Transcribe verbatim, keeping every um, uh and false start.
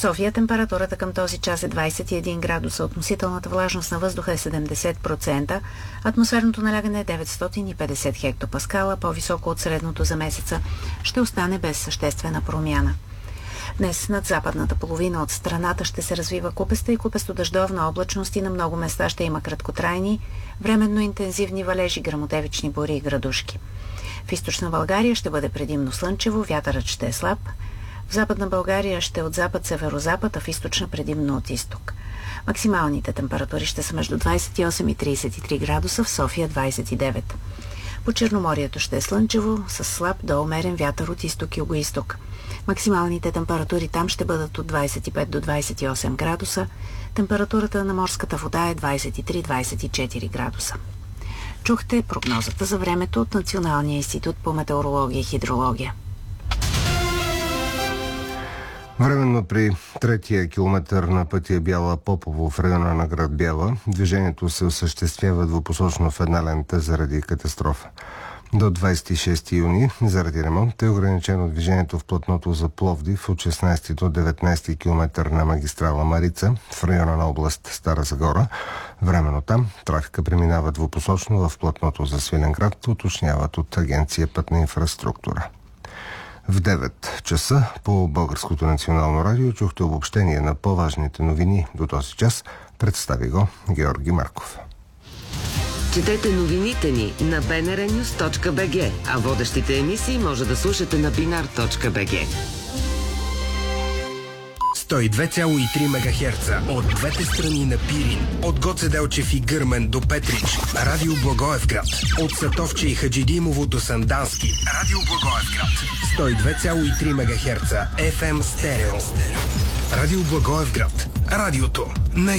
София температурата към този час е двадесет и един градуса, относителната влажност на въздуха е седемдесет процента, атмосферното налягане е деветстотин и петдесет хектопаскала, по-високо от средното за месеца, ще остане без съществена промяна. Днес над западната половина от страната ще се развива купеста и купесто-дъждовна облачност и на много места ще има краткотрайни, временно интензивни валежи, гръмотевични бури и градушки. В източна България ще бъде предимно слънчево, вятърът ще е слаб. В западна България ще е от запад-северозапад, а в източна предимно от изток. Максималните температури ще са между двадесет и осем и тридесет и три градуса, в София двадесет и девет. По Черноморието ще е слънчево, с слаб до умерен вятър от изток и югоизток. Максималните температури там ще бъдат от двадесет и пет до двадесет и осем градуса. Температурата на морската вода е двадесет и три до двадесет и четири градуса. Чухте прогнозата за времето от Националния институт по метеорология и хидрология. Временно при третия километър на пътя Бяла Попово в района на град Бяла движението се осъществява двупосочно в една лента заради катастрофа. До двадесет и шести юни заради ремонт е ограничено движението в платното за Пловдив от шестнадесети до деветнадесети километър на магистрала Марица в района на област Стара Загора. Временно там трафика преминава двупосочно в платното за Свиленград, уточняват от Агенция Пътна инфраструктура. В девет часа по Българското национално радио чухте обобщение на по-важните новини до този час. Представи го Георги Марков. Четете новините ни на би ен ар нюз точка би джи, а водещите емисии може да слушате на бинар точка би джи. сто и две цяло и три мегахерца от двете страни на Пирин, от Гоце Делчев и Гърмен до Петрич, Радио Благоевград, от Сатовче и Хаджидимово до Сандански, Радио Благоевград, сто и две цяло и три мегахерца еф ем стерео. Радио Благоевград, радиото на